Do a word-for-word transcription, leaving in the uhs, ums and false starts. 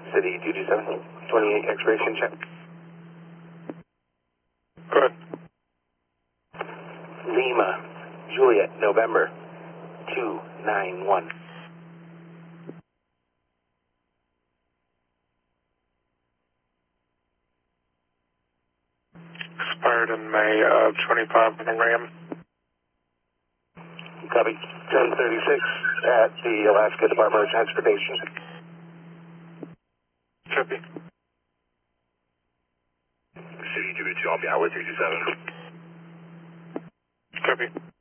City two two seven, twenty-eight expiration check. Go ahead. Lima, Juliet, November, two nine one. Expired in May of twenty-five on the RAM. Copy. ten thirty-six at the Alaska Department of Transportation. Copy. City two two two, I'll be out with three two seven. Copy.